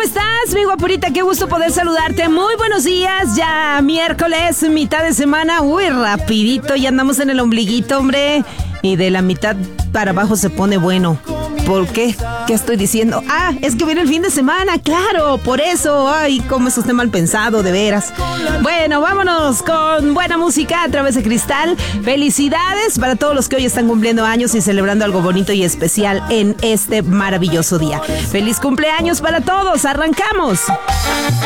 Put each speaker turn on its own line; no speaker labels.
¿cómo estás, mi guapurita? Qué gusto poder saludarte. Muy buenos días, ya miércoles, mitad de semana. Uy, rapidito, ya andamos en el ombliguito, hombre. Y de la mitad para abajo se pone bueno. ¿Por qué? ¿Qué estoy diciendo? Ah, es que viene el fin de semana, claro, por eso. Ay, cómo es usted mal pensado, de veras. Bueno, vámonos con buena música a través de Cristal. Felicidades para todos los que hoy están cumpliendo años y celebrando algo bonito y especial en este maravilloso día. ¡Feliz cumpleaños para todos! ¡Arrancamos!